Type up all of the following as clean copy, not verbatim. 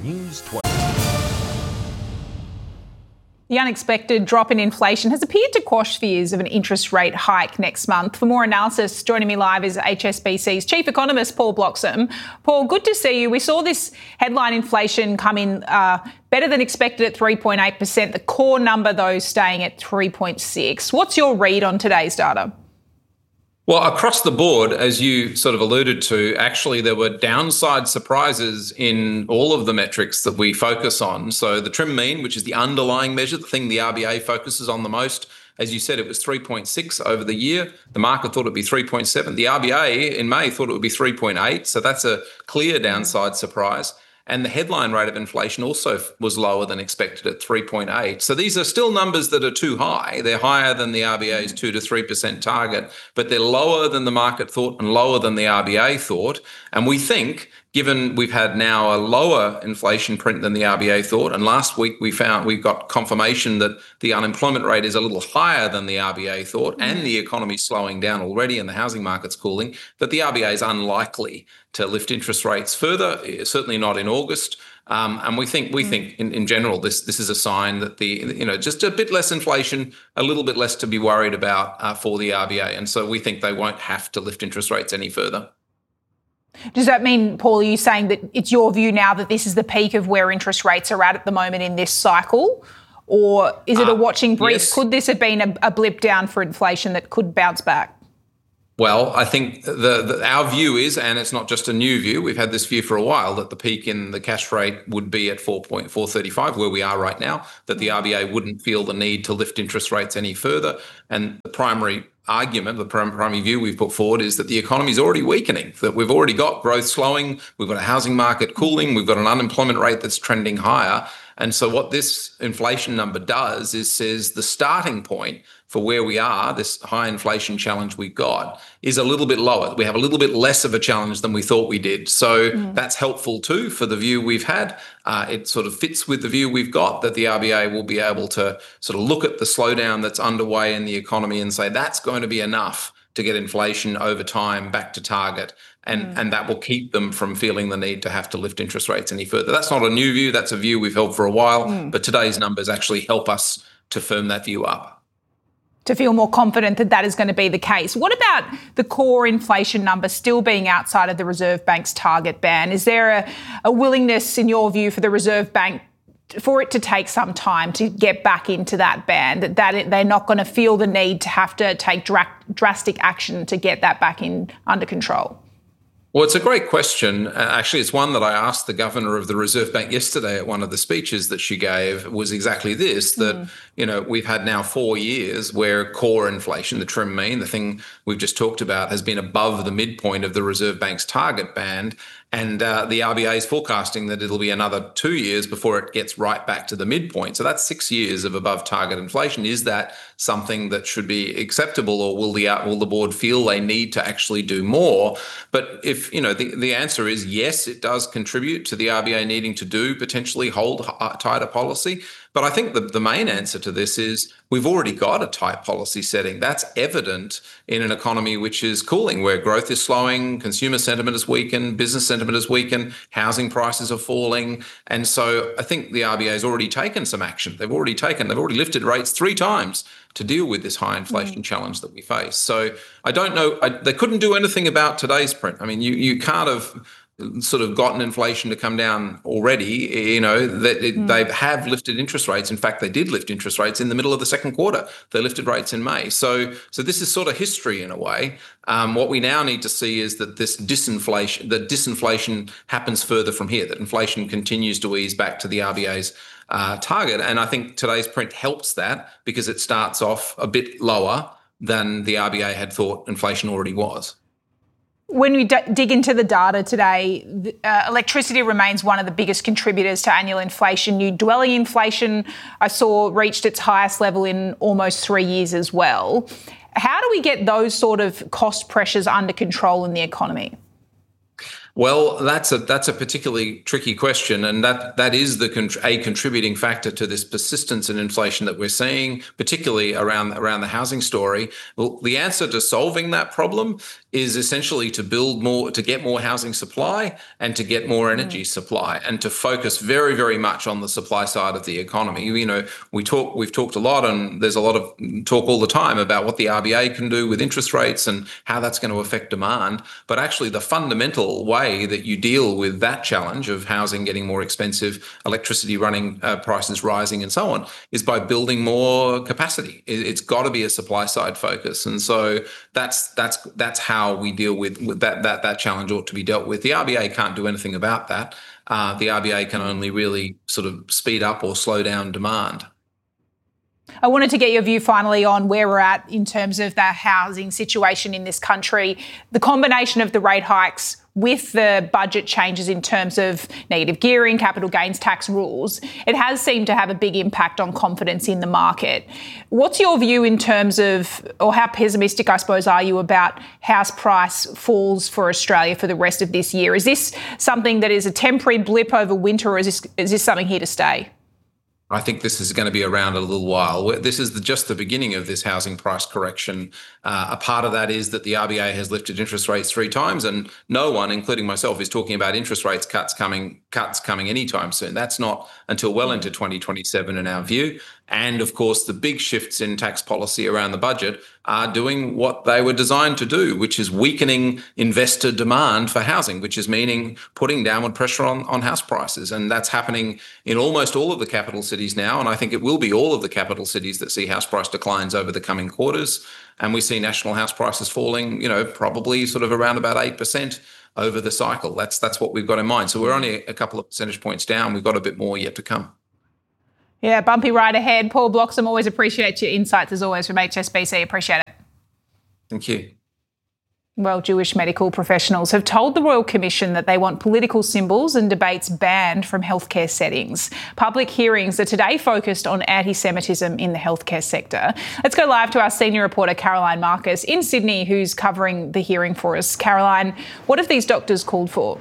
News 20. The unexpected drop in inflation has appeared to quash fears of an interest rate hike next month. For more analysis, joining me live is HSBC's chief economist, Paul Bloxham. Paul, good to see you. We saw this headline inflation come in better than expected at 3.8%. The core number, though, staying at 3.6%. What's your read on today's data? Well, across the board, as you sort of alluded to, actually there were downside surprises in all of the metrics that we focus on. So the trim mean, which is the underlying measure, the thing the RBA focuses on the most, as you said, it was 3.6 over the year. The market thought it'd be 3.7. The RBA in May thought it would be 3.8. So that's a clear downside surprise. And the headline rate of inflation also was lower than expected at 3.8. So these are still numbers that are too high. They're higher than the RBA's 2 to 3% target, but they're lower than the market thought and lower than the RBA thought. And we think, given we've had now a lower inflation print than the RBA thought, and last week we got confirmation that the unemployment rate is a little higher than the RBA thought, and the economy's slowing down already and the housing market's cooling, that the RBA is unlikely to lift interest rates further, certainly not in August. And we think in general this is a sign that just a bit less inflation, a little bit less to be worried about for the RBA, and so we think they won't have to lift interest rates any further. Does that mean, Paul, are you saying that it's your view now that this is the peak of where interest rates are at the moment in this cycle? Or is it a watching brief? Yes. Could this have been a blip down for inflation that could bounce back? Well, I think our view is, and it's not just a new view, we've had this view for a while, that the peak in the cash rate would be at 4.435, where we are right now, that the RBA wouldn't feel the need to lift interest rates any further. And the primary argument, the primary view we've put forward is that the economy is already weakening, that we've already got growth slowing, we've got a housing market cooling, we've got an unemployment rate that's trending higher. And so what this inflation number does is says the starting point for where we are, this high inflation challenge we've got, is a little bit lower. We have a little bit less of a challenge than we thought we did. So that's helpful too for the view we've had. It sort of fits with the view we've got that the RBA will be able to sort of look at the slowdown that's underway in the economy and say that's going to be enough to get inflation over time back to target. And that will keep them from feeling the need to have to lift interest rates any further. That's not a new view. That's a view we've held for a while. But today's numbers actually help us to firm that view up. To feel more confident that that is going to be the case. What about the core inflation number still being outside of the Reserve Bank's target band? Is there a willingness, in your view, for the Reserve Bank for it to take some time to get back into that band, that they're not going to feel the need to have to take drastic action to get that back under control? Well, it's a great question. Actually, it's one that I asked the governor of the Reserve Bank yesterday at one of the speeches that she gave, was exactly this, that, we've had now 4 years where core inflation, the trim mean, the thing we've just talked about, has been above the midpoint of the Reserve Bank's target band. And the RBA is forecasting that it'll be another 2 years before it gets right back to the midpoint. So that's 6 years of above target inflation. Is that something that should be acceptable, or will the board feel they need to actually do more? But if the answer is yes, it does contribute to the RBA needing to potentially hold tighter policy. But I think the main answer to this is we've already got a tight policy setting. That's evident in an economy which is cooling, where growth is slowing, consumer sentiment is weakened, business sentiment is weakened, housing prices are falling. And so I think the RBA has already taken some action. They've already lifted rates 3 times to deal with this high inflation challenge that we face. So I don't know, they couldn't do anything about today's print. I mean, you can't have sort of gotten inflation to come down already. They have lifted interest rates. In fact, they did lift interest rates in the middle of the second quarter. They lifted rates in May. So this is sort of history in a way. What we now need to see is that disinflation happens further from here, that inflation continues to ease back to the RBA's target. And I think today's print helps that, because it starts off a bit lower than the RBA had thought inflation already was. When we dig into the data today, electricity remains one of the biggest contributors to annual inflation. New dwelling inflation, I saw, reached its highest level in almost 3 years as well. How do we get those sort of cost pressures under control in the economy? Well, that's a particularly tricky question, and that is a contributing factor to this persistence in inflation that we're seeing, particularly around the housing story. Well, the answer to solving that problem is essentially to build more, to get more housing supply and to get more energy supply, and to focus very, very much on the supply side of the economy. You know, we've talked a lot, and there's a lot of talk all the time about what the RBA can do with interest rates and how that's going to affect demand. But actually, the fundamental way that you deal with that challenge of housing getting more expensive, electricity running prices rising, and so on, is by building more capacity. It's got to be a supply side focus, and so that's how we deal with that challenge ought to be dealt with. The RBA can't do anything about that. The RBA can only really sort of speed up or slow down demand. I wanted to get your view finally on where we're at in terms of the housing situation in this country. The combination of the rate hikes with the budget changes in terms of negative gearing, capital gains tax rules, it has seemed to have a big impact on confidence in the market. What's your view in terms of, or how pessimistic, I suppose, are you about house price falls for Australia for the rest of this year? Is this something that is a temporary blip over winter, or is this something here to stay? I think this is going to be around a little while. This is just the beginning of this housing price correction. A part of that is that the RBA has lifted interest rates 3 times, and no one, including myself, is talking about interest rates cuts coming anytime soon. That's not until well into 2027 in our view. And of course, the big shifts in tax policy around the budget are doing what they were designed to do, which is weakening investor demand for housing, which is meaning putting downward pressure on house prices. And that's happening in almost all of the capital cities now. And I think it will be all of the capital cities that see house price declines over the coming quarters. And we see national house prices falling, you know, probably sort of around about 8% over the cycle. That's what we've got in mind. So we're only a couple of percentage points down. We've got a bit more yet to come. Yeah, bumpy ride ahead. Paul Bloxham, always appreciate your insights as always from HSBC. Appreciate it. Thank you. Well, Jewish medical professionals have told the Royal Commission that they want political symbols and debates banned from healthcare settings. Public hearings are today focused on anti-Semitism in the healthcare sector. Let's go live to our senior reporter, Caroline Marcus, in Sydney, who's covering the hearing for us. Caroline, what have these doctors called for?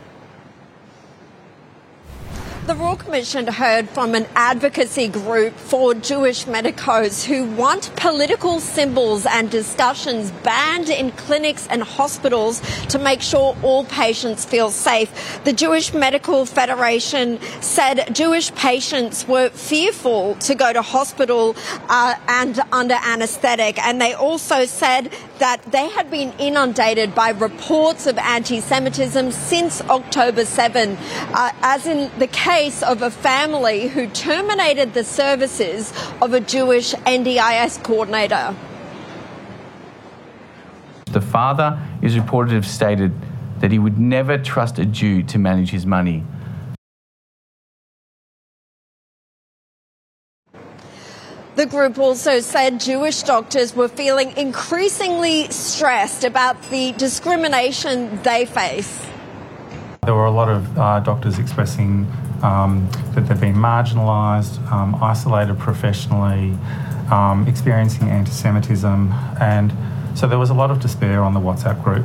The Royal Commission heard from an advocacy group for Jewish medicos who want political symbols and discussions banned in clinics and hospitals to make sure all patients feel safe. The Jewish Medical Federation said Jewish patients were fearful to go to hospital and under anaesthetic, and they also said that they had been inundated by reports of anti-Semitism since October 7, as in the case of a family who terminated the services of a Jewish NDIS coordinator. The father is reported to have stated that he would never trust a Jew to manage his money. The group also said Jewish doctors were feeling increasingly stressed about the discrimination they face. There were a lot of doctors expressing that they've been marginalised, isolated professionally, experiencing anti-Semitism, and so there was a lot of despair on the WhatsApp group.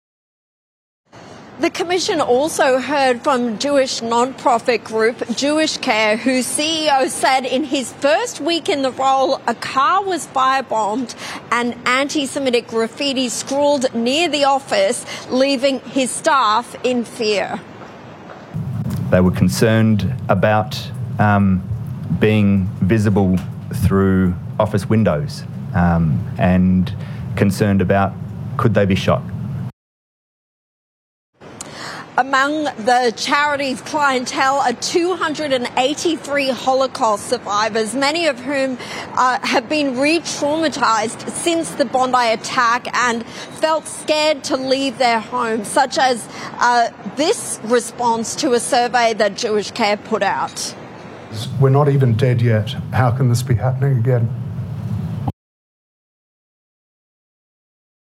The Commission also heard from Jewish non-profit group Jewish Care, whose CEO said in his first week in the role, a car was firebombed and anti-Semitic graffiti scrawled near the office, leaving his staff in fear. They were concerned about being visible through office windows and concerned about could they be shot. Among the charity's clientele are 283 Holocaust survivors, many of whom have been re-traumatised since the Bondi attack and felt scared to leave their homes, such as this response to a survey that Jewish Care put out. We're not even dead yet. How can this be happening again?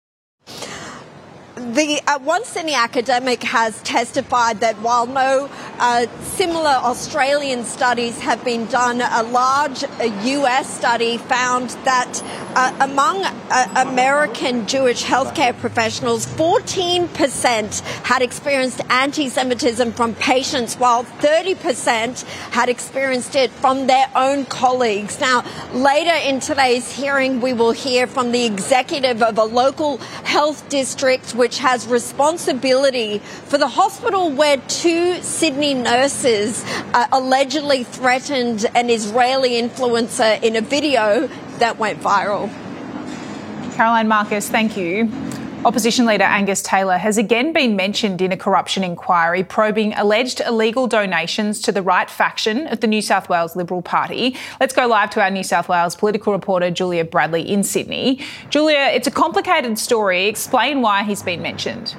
One Sydney academic has testified that while no Similar Australian studies have been done. A large US study found that among American Jewish healthcare professionals, 14% had experienced anti-Semitism from patients, while 30% had experienced it from their own colleagues. Now, later in today's hearing, we will hear from the executive of a local health district which has responsibility for the hospital where 2 Sydney nurses allegedly threatened an Israeli influencer in a video that went viral. Caroline Marcus, thank you. Opposition leader Angus Taylor has again been mentioned in a corruption inquiry probing alleged illegal donations to the right faction of the New South Wales Liberal Party. Let's go live to our New South Wales political reporter Julia Bradley in Sydney. Julia, it's a complicated story. Explain why he's been mentioned.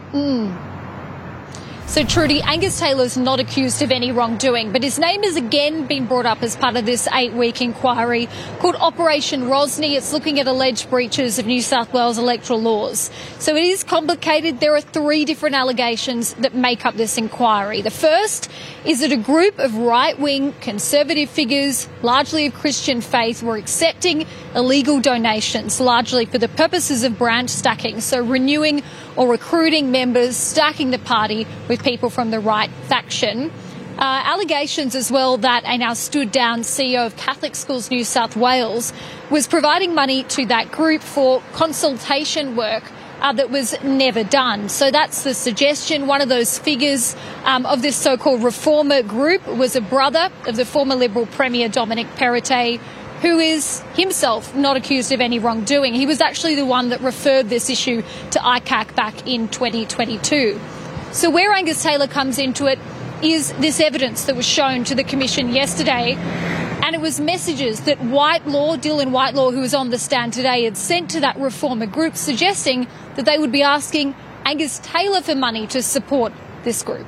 So, Trudy, Angus Taylor's not accused of any wrongdoing, but his name has again been brought up as part of this 8-week inquiry called Operation Rosny. It's looking at alleged breaches of New South Wales electoral laws. So it is complicated. There are 3 different allegations that make up this inquiry. The first is that a group of right-wing conservative figures, largely of Christian faith, were accepting illegal donations, largely for the purposes of branch stacking, so renewing or recruiting members, stacking the party with people from the right faction. Allegations as well that a now stood-down CEO of Catholic Schools New South Wales was providing money to that group for consultation work that was never done. So that's the suggestion. One of those figures of this so-called reformer group was a brother of the former Liberal Premier Dominic Perrottet, who is himself not accused of any wrongdoing. He was actually the one that referred this issue to ICAC back in 2022. So where Angus Taylor comes into it is this evidence that was shown to the Commission yesterday, and it was messages that Dylan Whitelaw, who was on the stand today, had sent to that reformer group suggesting that they would be asking Angus Taylor for money to support this group.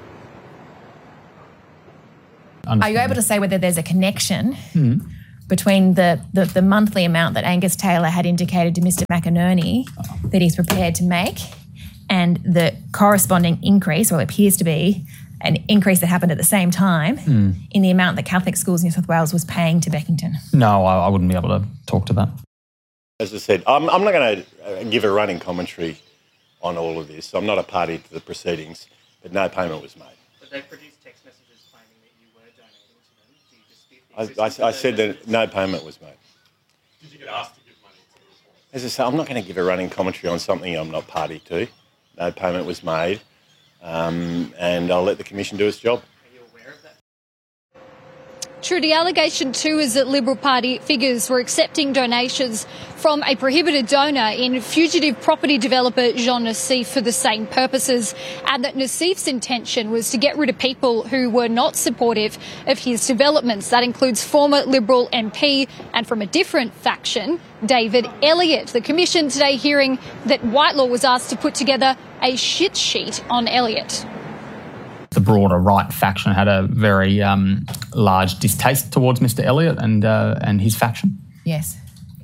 Are you able to say whether there's a connection between the monthly amount that Angus Taylor had indicated to Mr McInerney that he's prepared to make and the corresponding increase, or appears to be an increase that happened at the same time in the amount that Catholic Schools New South Wales was paying to Beckington? No, I wouldn't be able to talk to that. As I said, I'm not going to give a running commentary on all of this. I'm not a party to the proceedings, but no payment was made. But they produced text messages claiming that you were donating to them. Do you dispute the existence I said that no payment was made. Did you get asked to give money to the reform? As I say, I'm not going to give a running commentary on something I'm not party to. No payment was made, and I'll let the Commission do its job. Are you aware of that? Trudy, allegation 2 is that Liberal Party figures were accepting donations from a prohibited donor in fugitive property developer Jean Nassif for the same purposes, and that Nassif's intention was to get rid of people who were not supportive of his developments. That includes former Liberal MP and from a different faction, David Elliott. The Commission today hearing that Whitelaw was asked to put together a shit sheet on Elliott. The broader right faction had a very large distaste towards Mr Elliott and his faction. Yes.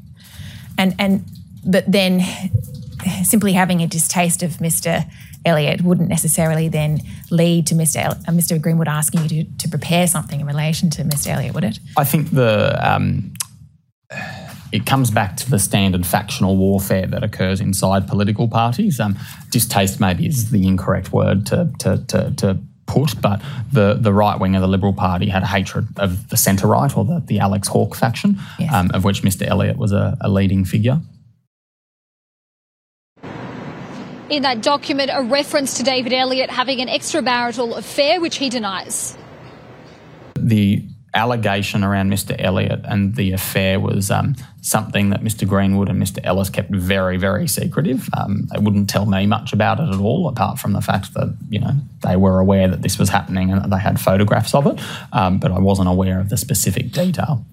But then simply having a distaste of Mr Elliott wouldn't necessarily then lead to Mr Greenwood asking you to prepare something in relation to Mr Elliott, would it? I think it comes back to the standard factional warfare that occurs inside political parties. Distaste maybe is the incorrect word to put, but the right wing of the Liberal Party had a hatred of the centre-right, or the Alex Hawke faction, yes, of which Mr Elliott was a leading figure. In that document, a reference to David Elliott having an extramarital affair, which he denies. The allegation around Mr Elliott and the affair was something that Mr Greenwood and Mr Ellis kept very, very secretive. They wouldn't tell me much about it at all, apart from the fact that, they were aware that this was happening and that they had photographs of it, but I wasn't aware of the specific detail.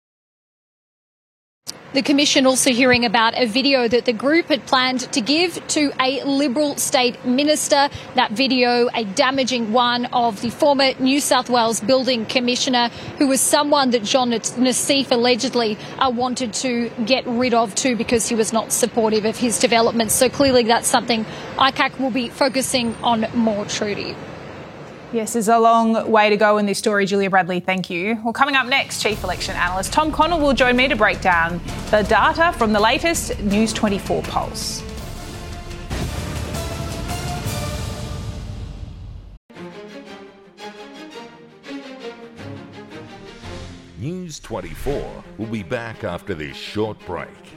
The Commission also hearing about a video that the group had planned to give to a Liberal state minister. That video, a damaging one of the former New South Wales Building Commissioner, who was someone that John Nassif allegedly wanted to get rid of too because he was not supportive of his developments. So clearly that's something ICAC will be focusing on more, Trudy. Yes, there's a long way to go in this story, Julia Bradley. Thank you. Well, coming up next, Chief Election Analyst Tom Connell will join me to break down the data from the latest News 24 polls. News 24 will be back after this short break.